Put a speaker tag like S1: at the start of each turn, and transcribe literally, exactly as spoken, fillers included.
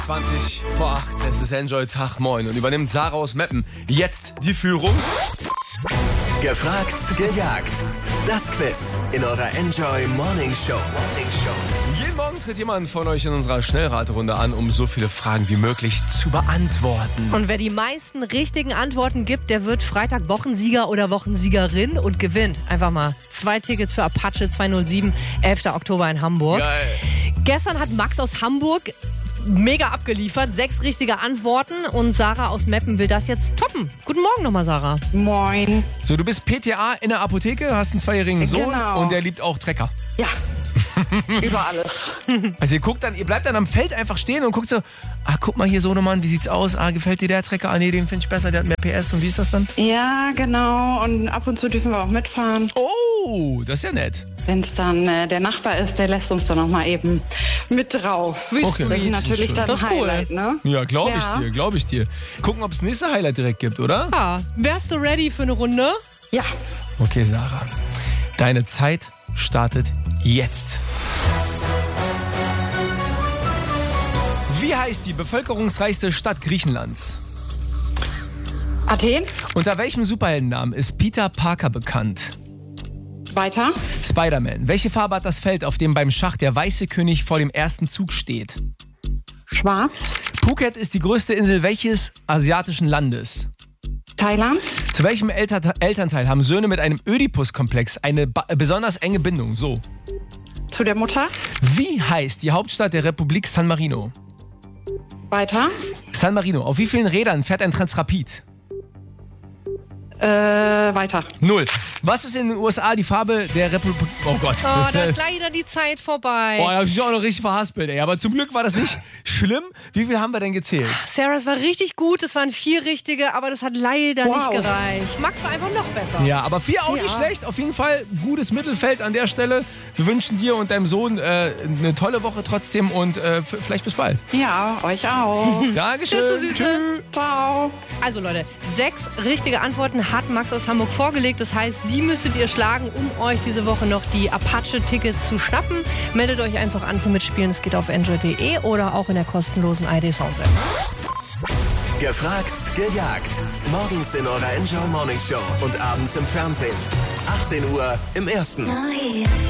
S1: zwanzig vor acht, es ist Enjoy Tag, moin. Und übernimmt Sarah aus Meppen jetzt die Führung.
S2: Gefragt, gejagt. Das Quiz in eurer Enjoy Morning Show. Morning Show.
S1: Jeden Morgen tritt jemand von euch in unserer Schnellraterunde an, um so viele Fragen wie möglich zu beantworten.
S3: Und wer die meisten richtigen Antworten gibt, der wird Freitag Wochensieger oder Wochensiegerin und gewinnt einfach mal zwei Tickets für Apache zweihundertsieben, elfter Oktober in Hamburg.
S1: Geil.
S3: Gestern hat Max aus Hamburg mega abgeliefert, sechs richtige Antworten und Sarah aus Meppen will das jetzt toppen. Guten Morgen nochmal, Sarah.
S4: Moin.
S1: So, du bist P T A in der Apotheke, hast einen zweijährigen Sohn
S4: Genau.
S1: und der liebt auch Trecker.
S4: Ja, über alles.
S1: Also ihr guckt dann, ihr bleibt dann am Feld einfach stehen und guckt so, ah, guck mal hier, Sohnemann, wie sieht's aus? Ah, gefällt dir der Trecker? Ah, nee, den finde ich besser, der hat mehr P S. Und wie ist das dann?
S4: Ja, genau. Und ab und zu dürfen wir auch mitfahren.
S1: Oh, das ist ja nett.
S4: Wenn es dann äh, der Nachbar ist, der lässt uns dann noch mal eben mit drauf.
S3: Wie
S1: Okay.
S4: Das ist
S3: sweet.
S4: natürlich dann
S3: Das
S4: ein
S3: ist cool.
S4: Highlight, ne?
S1: Ja, glaube ich
S4: Ja.
S1: dir, glaube ich dir. Gucken, ob es nächste Highlight direkt gibt, oder?
S3: Ja, wärst du ready für eine Runde?
S4: Ja.
S1: Okay, Sarah. Deine Zeit startet jetzt. Wie heißt die bevölkerungsreichste Stadt Griechenlands?
S4: Athen,
S1: Unter welchem Superheldennamen ist Peter Parker bekannt?
S4: weiter.
S1: Spider-Man. Welche Farbe hat das Feld, auf dem beim Schach der weiße König vor dem ersten Zug steht?
S4: Schwarz,
S1: Phuket ist die größte Insel welches asiatischen Landes?
S4: Thailand,
S1: Zu welchem Elter Elternteil haben Söhne mit einem Ödipus-Komplex eine ba besonders enge Bindung? So.
S4: zu der Mutter.
S1: Wie heißt die Hauptstadt der Republik San Marino?
S4: Weiter.
S1: San Marino. Auf wie vielen Rädern fährt ein Transrapid?
S4: Äh, weiter.
S1: Null. Was ist in den U S A die Farbe der Republik... Oh Gott.
S3: Oh,
S1: das,
S3: da
S1: äh,
S3: ist leider die Zeit vorbei.
S1: oh, da hab ich mich auch noch richtig verhaspelt, ey. Aber zum Glück war das nicht schlimm. Wie viel haben wir denn gezählt?
S3: Sarah, es war richtig gut, es waren vier richtige, aber das hat leider
S4: Wow.
S3: nicht gereicht. Max war einfach noch besser.
S1: Ja, aber vier auch
S4: Ja.
S1: nicht schlecht. Auf jeden Fall gutes Mittelfeld an der Stelle. Wir wünschen dir und deinem Sohn äh, eine tolle Woche trotzdem und äh, f- vielleicht bis bald.
S4: Ja, euch auch.
S1: Dankeschön.
S3: Tschüss, du Süße.
S4: Ciao.
S3: Also Leute, sechs richtige Antworten hat Max aus Hamburg vorgelegt. Das heißt, die müsstet ihr schlagen, um euch diese Woche noch die Apache-Tickets zu schnappen. Meldet euch einfach an zum Mitspielen. Es geht auf enjoy punkt de oder auch in der kostenlosen I D Sounds App.
S2: Gefragt, gejagt. Morgens in eurer Enjoy Morning Show und abends im Fernsehen. achtzehn Uhr im Ersten.